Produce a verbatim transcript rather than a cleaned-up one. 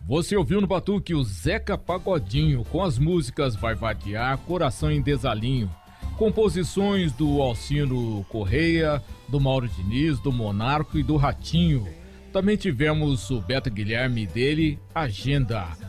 Você ouviu no Batuque o Zeca Pagodinho com as músicas Vai Vadiar, Coração em Desalinho, composições do Alcino Correia, do Mauro Diniz, do Monarco e do Ratinho. Também tivemos o Beto Guilherme dele, Agenda.